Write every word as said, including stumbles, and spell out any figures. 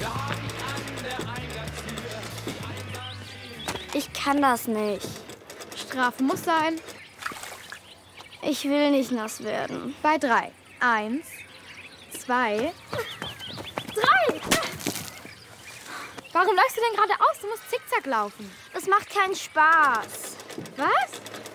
Ich kann das nicht. Strafe muss sein. Ich will nicht nass werden. Bei drei. Eins, zwei, drei. Warum läufst du denn geradeaus? Du musst zickzack laufen. Es macht keinen Spaß. Was?